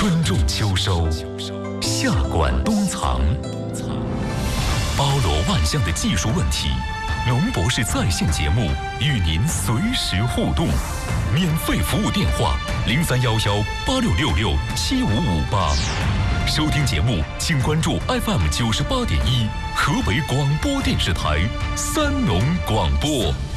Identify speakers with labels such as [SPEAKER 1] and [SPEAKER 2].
[SPEAKER 1] 春种秋收，夏管冬藏，包罗万象的技术问题，农博士在线节目与您随时互动，免费服务电话031186667558。收听节目，请关注 FM98.1河北广播电视台三农广播。